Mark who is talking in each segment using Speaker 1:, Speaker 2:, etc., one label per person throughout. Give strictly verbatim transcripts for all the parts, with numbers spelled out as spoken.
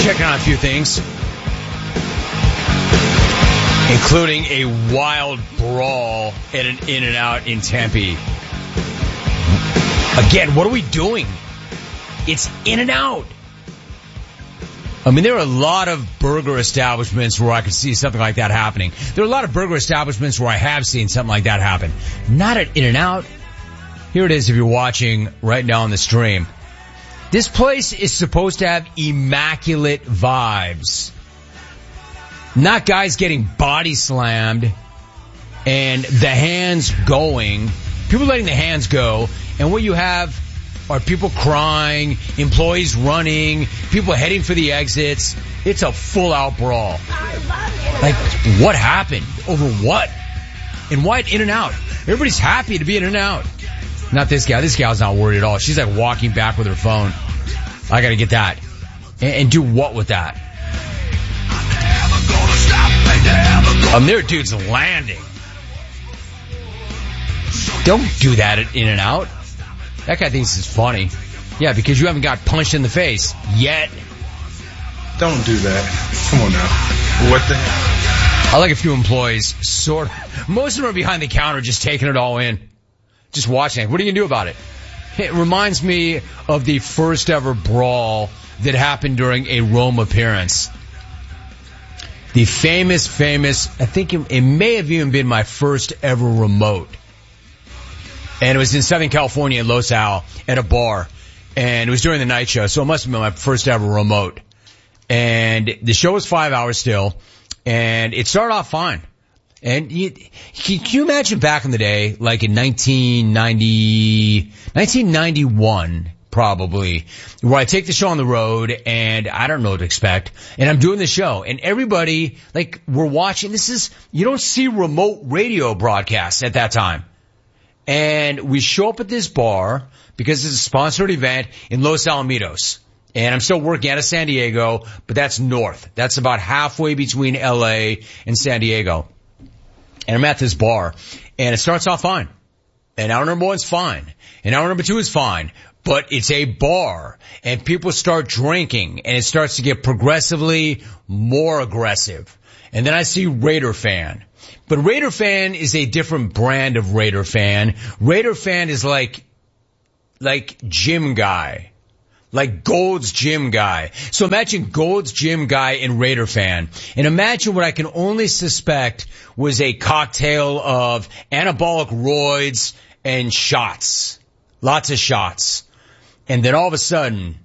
Speaker 1: Checking on a few things, including a wild brawl at an In-N-Out in Tempe. Again, what are we doing? It's In-N-Out. I mean, there are a lot of burger establishments where I could see something like that happening. There are a lot of burger establishments where I have seen something like that happen. Not at In-N-Out. Here it is if you're watching right now on the stream. This place is supposed to have immaculate vibes. Not guys getting body slammed and the hands going. People letting the hands go. And what you have are people crying, employees running, people heading for the exits. It's a full-out brawl. Like, what happened? Over what? And why at In-N-Out? Everybody's happy to be at In-N-Out. Not this gal. This gal's not worried at all. She's like walking back with her phone. I gotta get that. And, and do what with that? Um, there are dudes landing. Don't do that at In-N-Out. That guy thinks it's funny. Yeah, because you haven't got punched in the face yet.
Speaker 2: Don't do that. Come on now. What the hell?
Speaker 1: I like a few employees, sort of. Most of them are behind the counter just taking it all in. Just watching it. What are you going to do about it? It reminds me of the first ever brawl that happened during a Rome appearance. The famous, famous, I think it, it may have even been my first ever remote. And it was in Southern California in Los Al at a bar. And it was during the night show, so it must have been my first ever remote. And the show was five hours still. And it started off fine. And you, can you imagine back in the day, like in nineteen ninety, nineteen ninety-one, probably, where I take the show on the road and I don't know what to expect. And I'm doing the show and everybody, like, we're watching. This is, you don't see remote radio broadcasts at that time. And we show up at this bar because it's a sponsored event in Los Alamitos. And I'm still working out of San Diego, but that's north. That's about halfway between L A and San Diego. And I'm at this bar, and it starts off fine. And hour number one's fine. And hour number two is fine. But it's a bar, and people start drinking, and it starts to get progressively more aggressive. And then I see Raider Fan. But Raider Fan is a different brand of Raider Fan. Raider Fan is like, like Gym Guy. Like Gold's Gym Guy. So imagine Gold's Gym Guy and Raider Fan. And imagine what I can only suspect was a cocktail of anabolic roids and shots. Lots of shots. And then all of a sudden,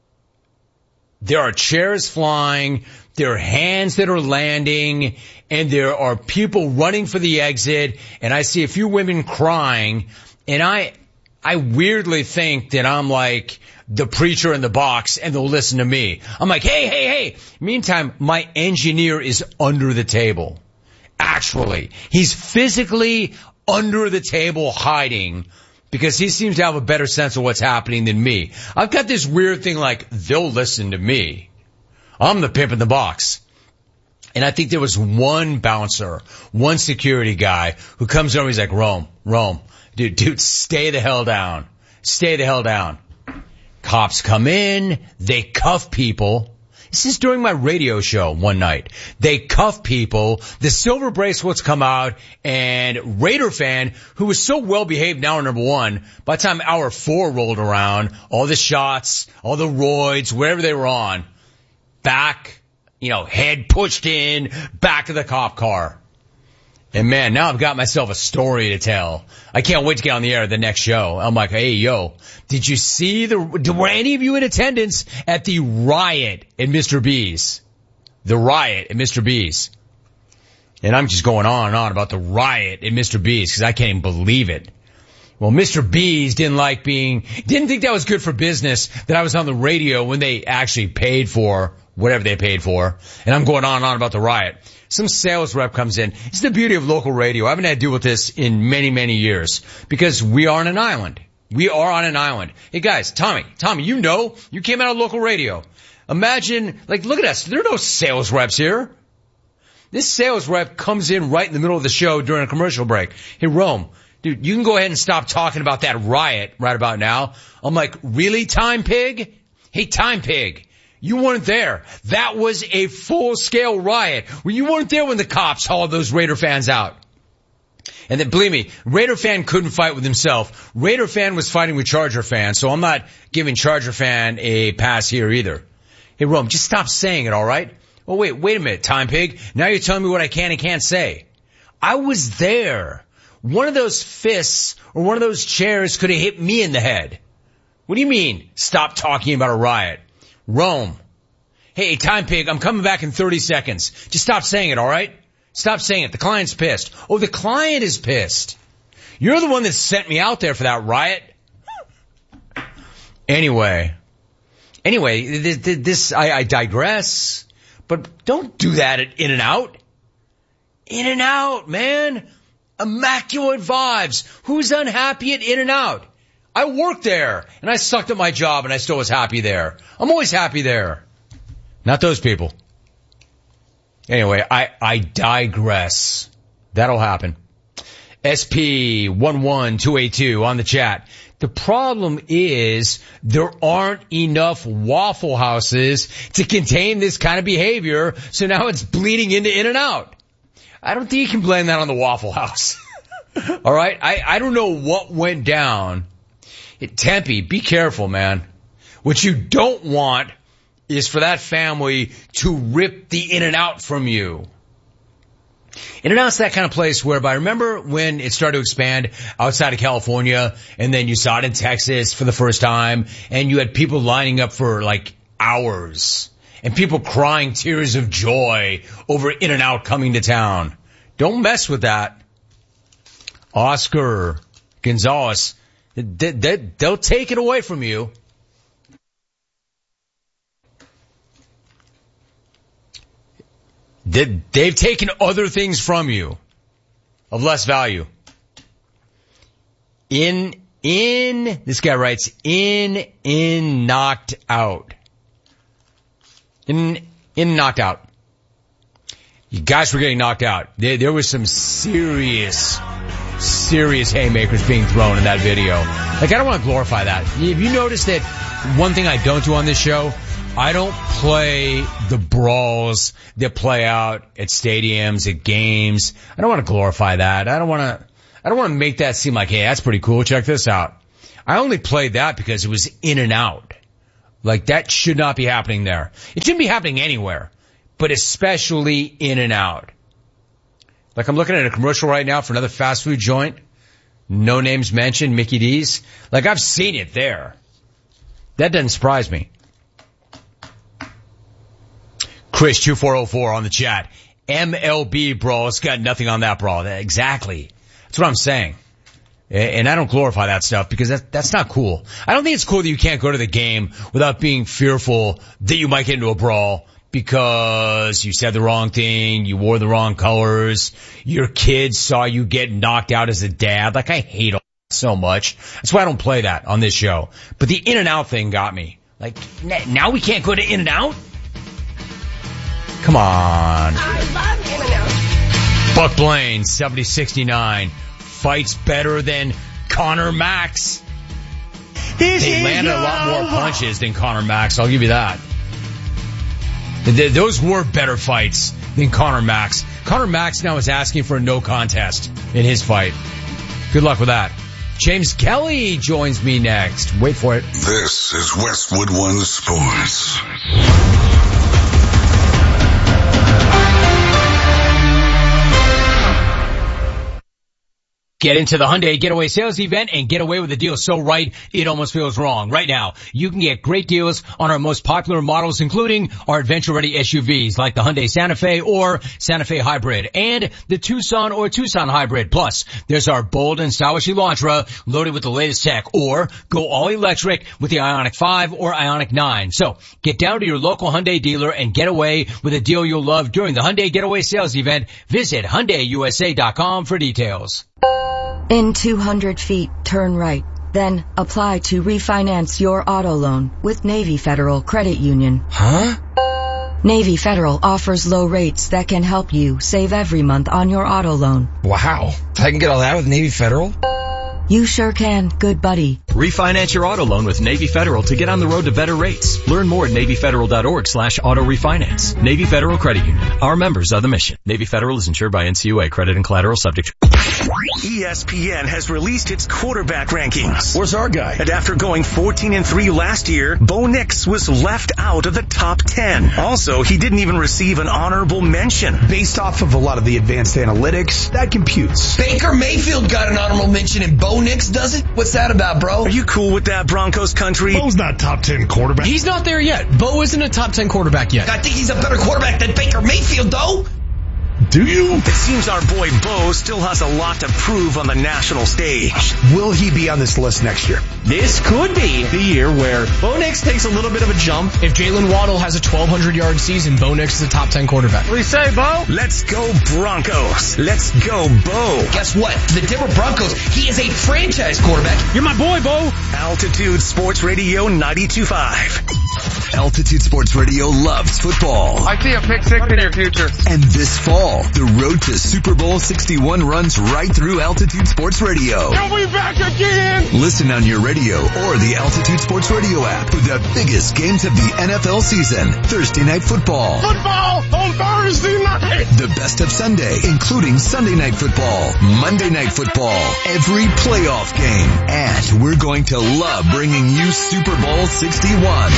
Speaker 1: there are chairs flying, there are hands that are landing, and there are people running for the exit, and I see a few women crying, and I, I weirdly think that I'm like the preacher in the box and they'll listen to me. I'm like, hey, hey, hey. Meantime, my engineer is under the table. Actually, he's physically under the table hiding because he seems to have a better sense of what's happening than me. I've got this weird thing like they'll listen to me. I'm the pimp in the box. And I think there was one bouncer, one security guy who comes over. He's like, Rome, Rome, dude, dude, stay the hell down. Stay the hell down. Cops come in, they cuff people. This is during my radio show one night. They cuff people, the silver bracelets come out, and Raider Fan, who was so well behaved in hour number one, by the time hour four rolled around, all the shots, all the roids, wherever they were on, back, you know, head pushed in, back of the cop car. And man, now I've got myself a story to tell. I can't wait to get on the air the next show. I'm like, hey, yo, did you see the, were any of you in attendance at the riot at Mister B's? The riot at Mister B's. And I'm just going on and on about the riot at Mister B's because I can't even believe it. Well, Mister B's didn't like being, didn't think that was good for business that I was on the radio when they actually paid for whatever they paid for. And I'm going on and on about the riot. Some sales rep comes in. It's the beauty of local radio. I haven't had to deal with this in many, many years because we are on an island. We are on an island. Hey guys, Tommy, Tommy, you know, you came out of local radio. Imagine, like, look at us. There are no sales reps here. This sales rep comes in right in the middle of the show during a commercial break. Hey, Rome, dude, you can go ahead and stop talking about that riot right about now. I'm like, really, Time Pig? Hey, Time Pig, You weren't there. That was a full-scale riot. Well, you weren't there when the cops hauled those Raider fans out. And then, believe me, Raider fan couldn't fight with himself. Raider fan was fighting with Charger fan, so I'm not giving Charger fan a pass here either. Hey, Rome, just stop saying it, all right? Oh, wait, wait a minute, Time Pig. Now you're telling me what I can and can't say. I was there. One of those fists or one of those chairs could have hit me in the head. What do you mean, stop talking about a riot? Rome. Hey, Time Pig, I'm coming back in thirty seconds. Just stop saying it, all right? Stop saying it. The client's pissed. Oh, the client is pissed. You're the one that sent me out there for that riot. Anyway. Anyway, this, this I, I digress. But don't do that at In-N-Out. In-N-Out, man. Immaculate vibes. Who's unhappy at In-N-Out? I worked there, and I sucked at my job, and I still was happy there. I'm always happy there. Not those people. Anyway, I, I digress. That'll happen. S P one one two eight two on the chat. The problem is there aren't enough Waffle Houses to contain this kind of behavior, so now it's bleeding into In-N-Out. I don't think you can blame that on the Waffle House. All right? I, I don't know what went down. It, Tempe, be careful, man. What you don't want is for that family to rip the In-N-Out from you. In-N-Out's that kind of place whereby, remember when it started to expand outside of California, and then you saw it in Texas for the first time, and you had people lining up for like hours, and people crying tears of joy over In-N-Out coming to town. Don't mess with that. Oscar Gonzalez, they, they, they'll take it away from you. They, they've taken other things from you of less value. In, in, this guy writes, in, in, knocked out. In, in, knocked out. You guys were getting knocked out. There, there was some serious, serious haymakers being thrown in that video. Like, I don't want to glorify that. Have you noticed that one thing I don't do on this show? I don't play the brawls that play out at stadiums, at games. I don't want to glorify that. I don't want to, I don't want to make that seem like, hey, that's pretty cool. Check this out. I only played that because it was In-N-Out. Like, that should not be happening there. It shouldn't be happening anywhere, but especially In-N-Out. Like, I'm looking at a commercial right now for another fast food joint. No names mentioned, Mickey D's. Like, I've seen it there. That doesn't surprise me. Chris two four oh four on the chat. M L B brawl. It's got nothing on that brawl. Exactly. That's what I'm saying. And I don't glorify that stuff because that, that's not cool. I don't think it's cool that you can't go to the game without being fearful that you might get into a brawl because you said the wrong thing, you wore the wrong colors, your kids saw you get knocked out as a dad. Like, I hate all that so much. That's why I don't play that on this show. But the In-N-Out thing got me. Like, now we can't go to In-N-Out? Come on.
Speaker 3: I love In-N-Out.
Speaker 1: Buck Blaine, seventy sixty-nine. Fights better than Conor Max.
Speaker 3: This
Speaker 1: they landed a lot more punches than Conor Max. I'll give you that. Those were better fights than Conor Max. Conor Max now is asking for a no contest in his fight. Good luck with that. James Kelly joins me next. Wait for it.
Speaker 4: This is Westwood One Sports.
Speaker 5: Get into the Hyundai Getaway Sales Event and get away with a deal so right, it almost feels wrong. Right now, you can get great deals on our most popular models, including our adventure-ready S U Vs like the Hyundai Santa Fe or Santa Fe Hybrid and the Tucson or Tucson Hybrid. Plus, there's our bold and stylish Elantra loaded with the latest tech, or go all electric with the Ioniq five or Ioniq nine. So, get down to your local Hyundai dealer and get away with a deal you'll love during the Hyundai Getaway Sales Event. Visit Hyundai U S A dot com for details.
Speaker 6: In two hundred feet, turn right. Then, apply to refinance your auto loan with Navy Federal Credit Union.
Speaker 7: Huh?
Speaker 6: Navy Federal offers low rates that can help you save every month on your auto loan.
Speaker 7: Wow. I can get all that with Navy Federal?
Speaker 6: You sure can, good buddy.
Speaker 7: Refinance your auto loan with Navy Federal to get on the road to better rates. Learn more at NavyFederal.org slash auto refinance. Navy Federal Credit Union. Our members are the mission. Navy Federal is insured by N C U A. Credit and collateral subject.
Speaker 8: E S P N has released its quarterback rankings.
Speaker 9: Where's our guy?
Speaker 8: And after going fourteen and three last year, Bo Nix was left out of the top ten. Also, he didn't even receive an honorable mention.
Speaker 9: Based off of a lot of the advanced analytics, that computes.
Speaker 10: Baker Mayfield got an honorable mention and Bo Nix doesn't? What's that about, bro?
Speaker 8: Are you cool with that, Broncos country?
Speaker 11: Bo's not top ten quarterback.
Speaker 12: He's not there yet. Bo isn't a top ten quarterback yet.
Speaker 10: I think he's a better quarterback than Baker Mayfield, though.
Speaker 11: Do you?
Speaker 8: It seems our boy Bo still has a lot to prove on the national stage.
Speaker 9: Will he be on this list next year?
Speaker 13: This could be the year where Bo Nix takes a little bit of a jump.
Speaker 12: If Jalen Waddle has a twelve hundred yard season, Bo Nix is a top ten quarterback.
Speaker 13: What do you say, Bo?
Speaker 8: Let's go Broncos. Let's go Bo.
Speaker 10: Guess what? The Denver Broncos, he is a franchise quarterback.
Speaker 13: You're my boy, Bo.
Speaker 8: Altitude Sports Radio ninety-two point five.
Speaker 14: Altitude Sports Radio loves football.
Speaker 15: I see a pick six in your future.
Speaker 14: And this fall, the road to Super Bowl sixty-one runs right through Altitude Sports Radio.
Speaker 15: Are we back again?
Speaker 14: Listen on your radio or the Altitude Sports Radio app for the biggest games of the N F L season. Thursday Night Football.
Speaker 15: Football on Thursday night.
Speaker 14: The best of Sunday, including Sunday Night Football, Monday Night Football, every playoff game. And we're going to love bringing you Super Bowl sixty-one.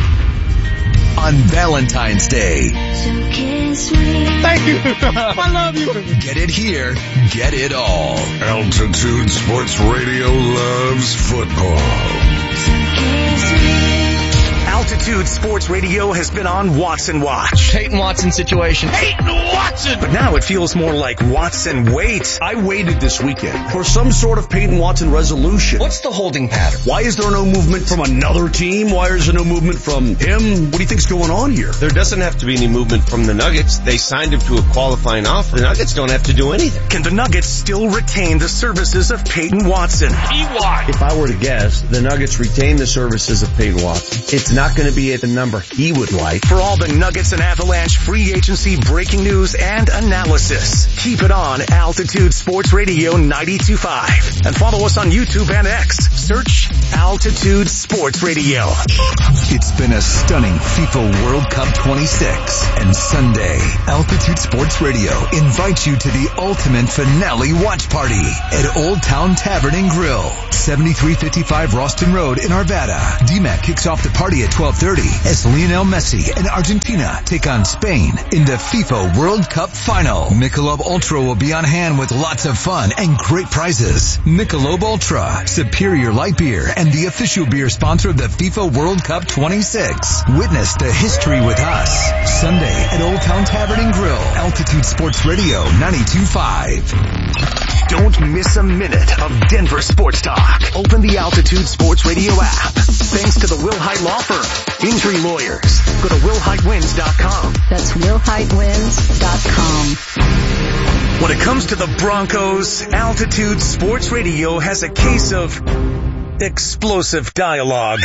Speaker 14: On Valentine's Day.
Speaker 15: So kiss me. Thank you. I love you.
Speaker 14: Get it here. Get it all.
Speaker 4: Altitude Sports Radio loves football.
Speaker 15: So kiss me.
Speaker 8: Altitude Sports Radio has been on Watson Watch.
Speaker 13: Peyton Watson situation.
Speaker 8: Peyton Watson! But now it feels more like Watson Wait.
Speaker 9: I waited this weekend for some sort of Peyton Watson resolution.
Speaker 10: What's the holding pattern?
Speaker 9: Why is there no movement from another team? Why is there no movement from him? What do you think's going on here?
Speaker 16: There doesn't have to be any movement from the Nuggets. They signed him to a qualifying offer. The Nuggets don't have to do anything.
Speaker 8: Can the Nuggets still retain the services of Peyton Watson?
Speaker 16: E Y.
Speaker 17: If I were to guess, the Nuggets retain the services of Peyton Watson. It's not going to be at the number he would like.
Speaker 8: For all the Nuggets and Avalanche free agency breaking news and analysis, keep it on Altitude Sports Radio ninety-two point five. And follow us on YouTube and X. Search Altitude Sports Radio.
Speaker 14: It's been a stunning FIFA World Cup twenty-six. And Sunday, Altitude Sports Radio invites you to the ultimate finale watch party at Old Town Tavern and Grill, seventy-three fifty-five Ralston Road in Arvada. D MAC kicks off the party at twelve thirty as Lionel Messi and Argentina take on Spain in the FIFA World Cup final. Michelob Ultra will be on hand with lots of fun and great prizes. Michelob Ultra, superior light beer and the official beer sponsor of the FIFA World Cup twenty-six. Witness the history with us. Sunday at Old Town Tavern and Grill, Altitude Sports Radio ninety-two point five.
Speaker 8: Don't miss a minute of Denver sports talk. Open the Altitude Sports Radio app. Thanks to the Wilhite Law Firm. Injury lawyers. Go to will hite wins dot com.
Speaker 18: That's will hite wins dot com.
Speaker 8: When it comes to the Broncos, Altitude Sports Radio has a case of explosive dialogue.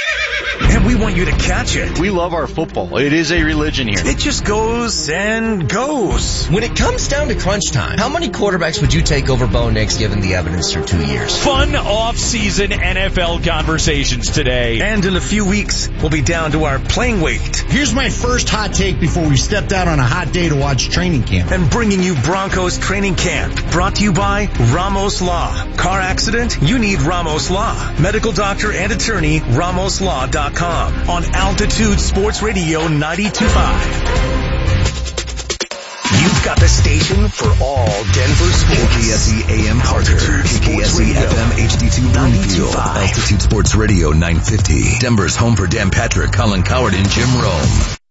Speaker 8: And we want you to catch it.
Speaker 13: We love our football. It is a religion here.
Speaker 8: It just goes and goes.
Speaker 10: When it comes down to crunch time, how many quarterbacks would you take over Bo Nix given the evidence through two years?
Speaker 19: Fun off-season N F L conversations today.
Speaker 8: And in a few weeks, we'll be down to our playing weight.
Speaker 20: Here's my first hot take before we stepped out on a hot day to watch training camp.
Speaker 8: And bringing you Broncos training camp. Brought to you by Ramos Law. Car accident? You need Ramos Law. Medical doctor and attorney, ramos law dot com. On Altitude Sports Radio ninety-two point five. You've got the station for all Denver sports.
Speaker 14: K K S E A M Parker, K K S E F M H D two Bloomfield, Altitude Sports Radio nine fifty. Denver's home for Dan Patrick, Colin Coward, and Jim Rome.